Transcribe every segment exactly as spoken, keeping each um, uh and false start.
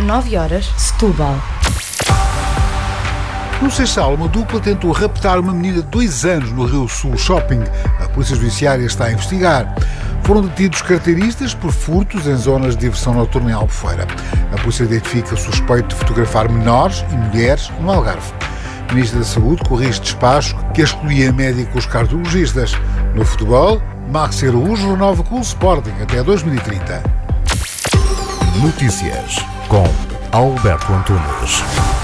nove horas, Setúbal. No Seixal, uma dupla tentou raptar uma menina de dois anos no Rio Sul Shopping. A Polícia Judiciária está a investigar. Foram detidos carteiristas por furtos em zonas de diversão noturna em Albufeira. A polícia identifica o suspeito de fotografar menores e mulheres no Algarve. O Ministro da Saúde corrige despacho que excluía médicos cardiologistas. No futebol, Maxi Araújo renova com o Sporting até dois mil e trinta. Notícias com Alberto Antunes.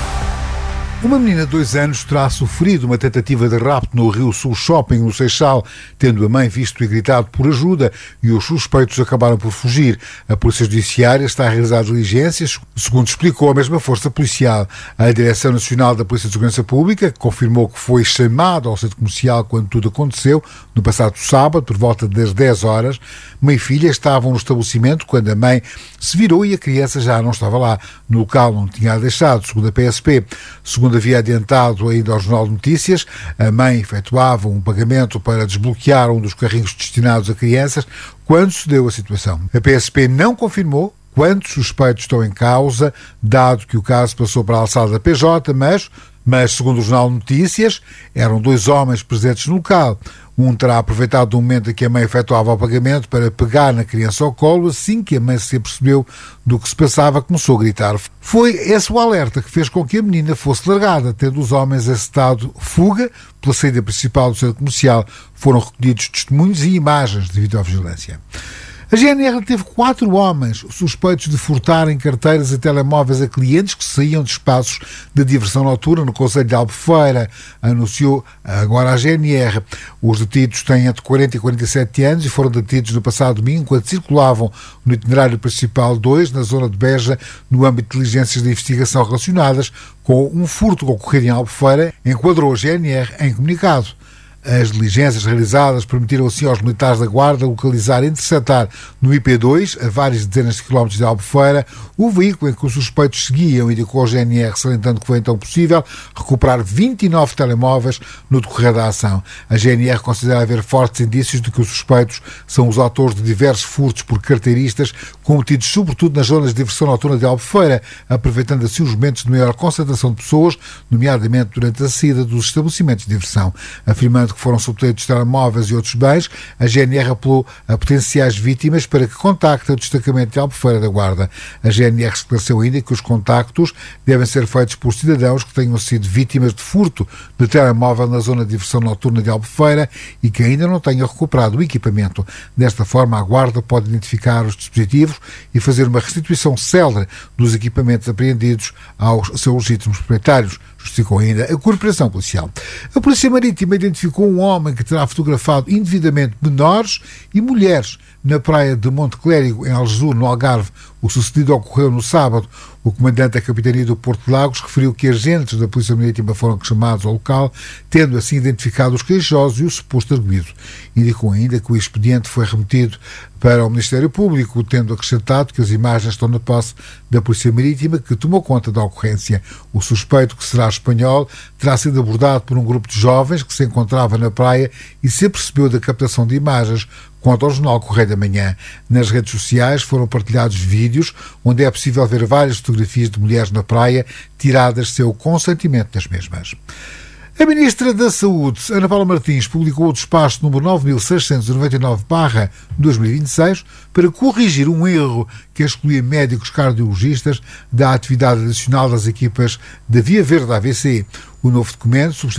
Uma menina de dois anos terá sofrido uma tentativa de rapto no Rio Sul Shopping, no Seixal, tendo a mãe visto e gritado por ajuda, e os suspeitos acabaram por fugir. A Polícia Judiciária está a realizar diligências, segundo explicou a mesma força policial. A Direção Nacional da Polícia de Segurança Pública confirmou que foi chamada ao centro comercial quando tudo aconteceu, no passado sábado, por volta das dez horas. Mãe e filha estavam no estabelecimento quando a mãe se virou e a criança já não estava lá. No local não tinha deixado, segundo a P S P. Segundo havia adiantado ainda ao Jornal de Notícias, a mãe efetuava um pagamento para desbloquear um dos carrinhos destinados a crianças quando se deu a situação. A P S P não confirmou quantos suspeitos estão em causa, dado que o caso passou para a alçada da P J, mas, mas segundo o Jornal de Notícias, eram dois homens presentes no local. Um terá aproveitado o momento em que a mãe efetuava o pagamento para pegar na criança ao colo. Assim que a mãe se apercebeu do que se passava, começou a gritar. Foi esse o alerta que fez com que a menina fosse largada, tendo os homens encetado fuga pela saída principal do centro comercial. Foram recolhidos testemunhos e imagens de videovigilância. A G N R teve quatro homens suspeitos de furtarem carteiras e telemóveis a clientes que saíam de espaços de diversão noturna no concelho de Albufeira, anunciou agora a G N R. Os detidos têm entre quarenta e quarenta e sete anos e foram detidos no passado domingo quando circulavam no itinerário principal dois, na zona de Beja, no âmbito de diligências de investigação relacionadas com um furto ocorrido em Albufeira, enquadrou a G N R em comunicado. As diligências realizadas permitiram assim aos militares da Guarda localizar e interceptar no I P dois, a várias dezenas de quilómetros de Albufeira, o veículo em que os suspeitos seguiam, indicou a G N R, salientando que foi então possível recuperar vinte e nove telemóveis no decorrer da ação. A G N R considera haver fortes indícios de que os suspeitos são os autores de diversos furtos por carteiristas, cometidos sobretudo nas zonas de diversão noturna de Albufeira, aproveitando assim os momentos de maior concentração de pessoas, nomeadamente durante a saída dos estabelecimentos de diversão. Afirmando que foram subtraídos telemóveis e outros bens, a G N R apelou a potenciais vítimas para que contactem o destacamento de Albufeira da Guarda. A G N R esclareceu ainda que os contactos devem ser feitos por cidadãos que tenham sido vítimas de furto de telemóvel na zona de diversão noturna de Albufeira e que ainda não tenham recuperado o equipamento. Desta forma, a Guarda pode identificar os dispositivos e fazer uma restituição célere dos equipamentos apreendidos aos seus legítimos proprietários, justificou ainda a Corporação Policial. A Polícia Marítima identificou um homem que terá fotografado indevidamente menores e mulheres na praia de Monte Clérigo, em Algesur, no Algarve. O sucedido ocorreu no sábado. O comandante da Capitania do Porto de Lagos referiu que agentes da Polícia Marítima foram chamados ao local, tendo assim identificado os queixosos e o suposto arguido. Indicou ainda que o expediente foi remetido para o Ministério Público, tendo acrescentado que as imagens estão na posse da Polícia Marítima, que tomou conta da ocorrência. O suspeito, que será espanhol, terá sido abordado por um grupo de jovens que se encontrava na praia e se apercebeu da captação de imagens, quanto ao jornal Correio da Manhã. Nas redes sociais foram partilhados vídeos onde é possível ver várias fotografias de mulheres na praia tiradas sem o consentimento das mesmas. A Ministra da Saúde, Ana Paula Martins, publicou o despacho número nove mil seiscentos e noventa e nove barra dois mil e vinte e seis para corrigir um erro que excluía médicos cardiologistas da atividade adicional das equipas da Via Verde A V C. O novo documento